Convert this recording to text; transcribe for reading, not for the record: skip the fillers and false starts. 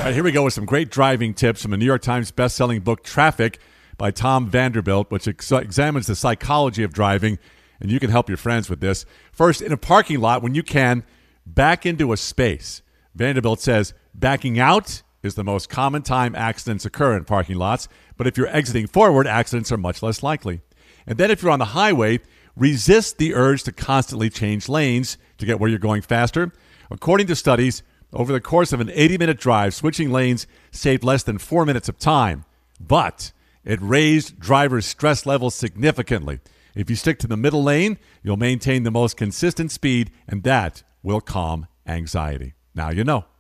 right, here we go with some great driving tips from a New York Times best-selling book, Traffic, by Tom Vanderbilt, which examines the psychology of driving, and you can help your friends with this. First, in a parking lot, when you can, back into a space. Vanderbilt says backing out is the most common time accidents occur in parking lots, but if you're exiting forward, accidents are much less likely. And then if you're on the highway, resist the urge to constantly change lanes to get where you're going faster. According to studies, over the course of an 80-minute drive, switching lanes saved less than 4 minutes of time, but it raised drivers' stress levels significantly. If you stick to the middle lane, you'll maintain the most consistent speed, and that will calm anxiety. Now you know.